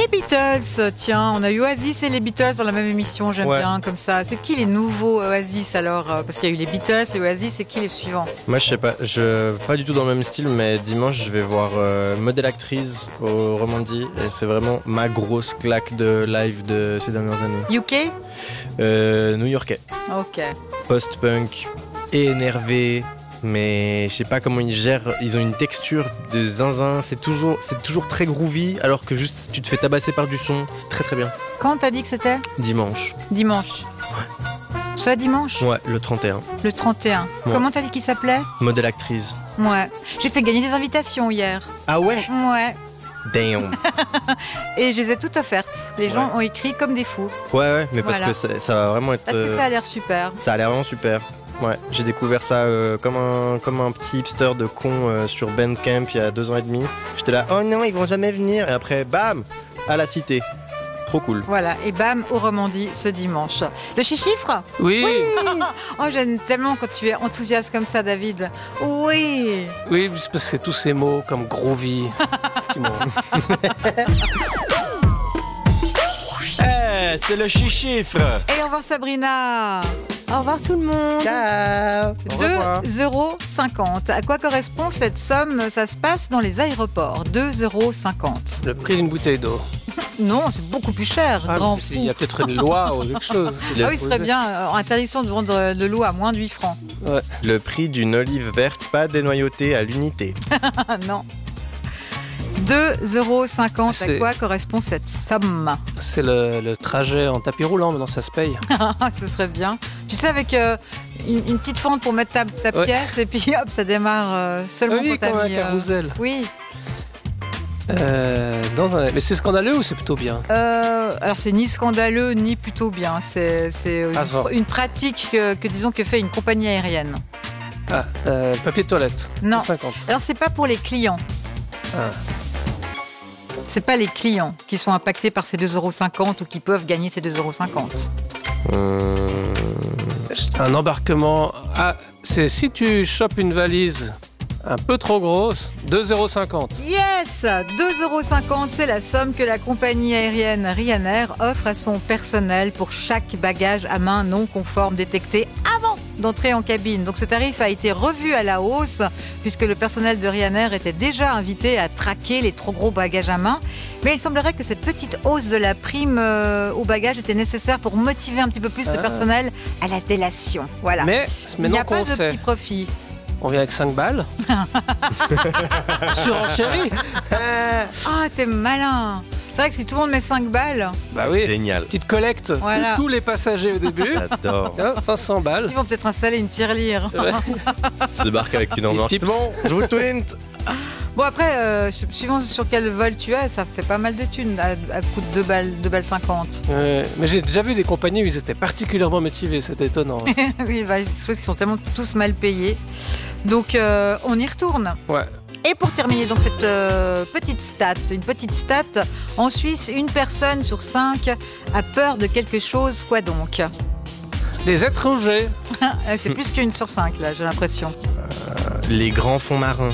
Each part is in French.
Beatles, tiens, on a eu Oasis et les Beatles dans la même émission, j'aime bien comme ça. C'est qui les nouveaux Oasis alors? Parce qu'il y a eu les Beatles, les Oasis, c'est qui les suivants? Moi je sais pas, pas du tout dans le même style, mais dimanche je vais voir Modèle Actrice au Romandie et c'est vraiment ma grosse claque de live de ces dernières années. UK? New-Yorkais. Ok. Post-punk, énervé, mais je sais pas comment ils gèrent, ils ont une texture de zinzin, c'est toujours très groovy alors que juste tu te fais tabasser par du son, c'est très très bien. Quand t'as dit que c'était? Dimanche. Dimanche. Ouais. Ce dimanche? Ouais, le 31. Le 31. Ouais. Comment t'as dit qu'il s'appelait? Modèle Actrice. Ouais. J'ai fait gagner des invitations hier. Ah ouais? Ouais. Damn. Et je les ai toutes offertes. Les gens ont écrit comme des fous. Ouais, mais parce Voilà. que ça va vraiment être... Parce que ça a l'air super. Ça a l'air vraiment super. Ouais, j'ai découvert ça comme un petit hipster de con sur Bandcamp il y a 2 ans et demi. J'étais là, oh non, ils vont jamais venir. Et après, bam, à la cité. Trop cool. Voilà, et bam, au Romandie ce dimanche. Le chiffre? Oui. Oh, j'aime tellement quand tu es enthousiaste comme ça, David. Oui. Oui, parce que c'est tous ces mots comme groovy. C'est le chiffre. Et au revoir Sabrina. Au revoir tout le monde. Ciao. 2,50 €. À quoi correspond cette somme? Ça se passe dans les aéroports. 2,50 €. Le prix d'une bouteille d'eau. Non, c'est beaucoup plus cher. Grand fou. Il y a peut-être une loi ou quelque chose. Ah oui, ce serait bien. Interdiction de vendre de l'eau à moins de 8 francs. Ouais. Le prix d'une olive verte pas dénoyautée à l'unité. Non. 2,50 €. À C'est- quoi correspond cette somme? C'est le trajet en tapis roulant, maintenant ça se paye. Ce serait bien. Tu sais, avec une petite fente pour mettre ta Ouais. pièce et puis hop, ça démarre seulement Oui, quand comme t'as un mis... carrousel. Oui. Mais c'est scandaleux ou c'est plutôt bien? Alors c'est ni scandaleux ni plutôt bien. C'est genre. une pratique que fait une compagnie aérienne. Papier de toilette. Non. 50. Alors c'est pas pour les clients. Ah. C'est pas les clients qui sont impactés par ces 2,50 € ou qui peuvent gagner ces 2,50 €. Un embarquement. Ah, c'est si tu chopes une valise un peu trop grosse, 2,50 €. Yes, 2,50 €, c'est la somme que la compagnie aérienne Ryanair offre à son personnel pour chaque bagage à main non conforme détecté avant d'entrer en cabine. Donc ce tarif a été revu à la hausse puisque le personnel de Ryanair était déjà invité à traquer les trop gros bagages à main. Mais il semblerait que cette petite hausse de la prime au bagage était nécessaire pour motiver un petit peu plus le personnel à la délation. Voilà. Mais il n'y maintenant a pas qu'on de sait, petit profit. on vient avec 5 balles. Surenchérie. Ah, t'es malin. C'est vrai que si tout le monde met 5 balles, Bah oui. Génial. Petite collecte. Voilà. Tous les passagers au début. J'adore. Tiens, 500 balles. ils vont peut-être installer une tirelire. Ouais. Je débarque avec une enveloppe. tips. C'est bon, je vous twint. Bon après, suivant sur quel vol tu es, ça fait pas mal de thunes à coût de 2 balles 50. Mais j'ai déjà vu des compagnies où ils étaient particulièrement motivés, c'était étonnant. Oui, bah, je trouve qu'ils sont tellement tous mal payés. Donc on y retourne. Ouais. Et pour terminer donc cette une petite stat, en Suisse, 1 personne sur 5 a peur de quelque chose. Quoi donc? Les étrangers. C'est plus qu'1 sur 5 là, j'ai l'impression. Les grands fonds marins.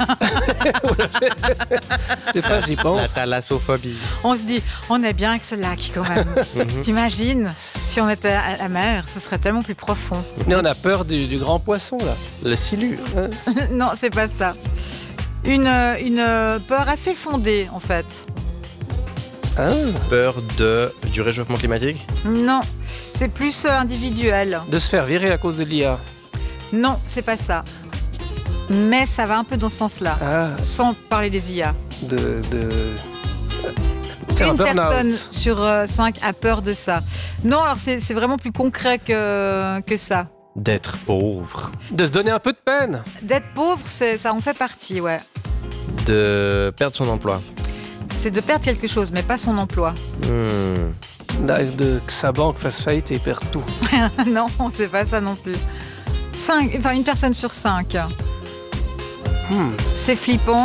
Des fois, j'y La pense. thalassophobie. On se dit, on est bien avec ce lac quand même. T'imagines si on était à la mer, ce serait tellement plus profond. Mais on a peur du grand poisson, là. Le silure. Non, c'est pas ça. Une peur assez fondée en fait. Ah, Peur du réchauffement climatique. Non, c'est plus individuel. de se faire virer à cause de l'IA. Non, c'est pas ça. Mais ça va un peu dans ce sens-là, Ah, sans parler des IA. Faire un Une burn-out. personne sur 5 a peur de ça. Non, alors c'est vraiment plus concret que ça. D'être pauvre. De se donner un peu de peine. D'être pauvre, ça en fait partie, ouais. De perdre son emploi. C'est de perdre quelque chose, mais pas son emploi. Que sa banque fasse faillite et il perd tout. Non, c'est pas ça non plus. 1 personne sur 5. C'est flippant.